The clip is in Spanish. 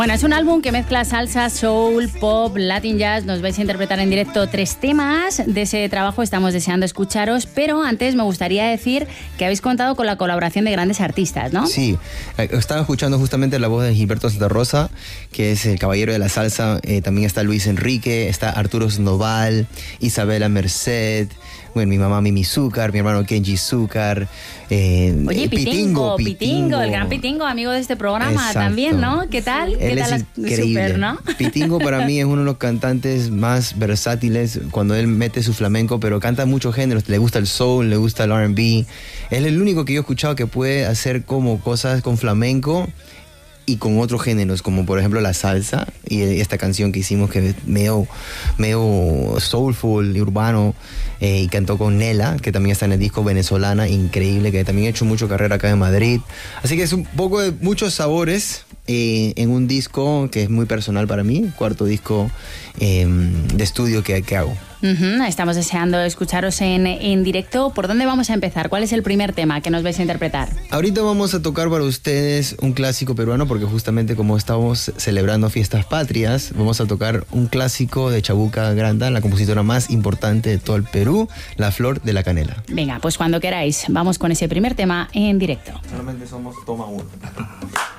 Bueno, es un álbum que mezcla salsa, soul, pop, latin jazz. Nos vais a interpretar en directo 3 temas. De ese trabajo estamos deseando escucharos, pero antes me gustaría decir que habéis contado con la colaboración de grandes artistas, ¿no? Sí, estaba escuchando justamente la voz de Gilberto Santa Rosa, que es el caballero de la salsa. También está Luis Enrique, está Arturo Sandoval, Isabela Merced, bueno, mi mamá Mimi Zúcar, mi hermano Kenji Zúcar. Oye, Pitingo, el gran Pitingo, amigo de este programa. Exacto. También, ¿no? ¿Qué tal? Él ¿Qué tal? es increíble. Súper, ¿no? Pitingo para mí es uno de los cantantes más versátiles cuando él mete su flamenco, pero canta muchos géneros. Le gusta el soul, le gusta el R&B. Es el único que yo he escuchado que puede hacer como cosas con flamenco y con otros géneros, como por ejemplo la salsa y esta canción que hicimos que es medio soulful y urbano, y cantó con Nela, que también está en el disco Venezolana, increíble, que también ha hecho mucho carrera acá en Madrid. Así que es un poco de muchos sabores en un disco que es muy personal para mí, 4º disco de estudio que hago. Estamos deseando escucharos en directo. ¿Por dónde vamos a empezar? ¿Cuál es el primer tema que nos vais a interpretar? Ahorita vamos a tocar para ustedes un clásico peruano, porque justamente como estamos celebrando fiestas patrias, vamos a tocar un clásico de Chabuca Granda, la compositora más importante de todo el Perú, La Flor de la Canela. Venga, pues cuando queráis, vamos con ese primer tema en directo. Solamente somos toma 1.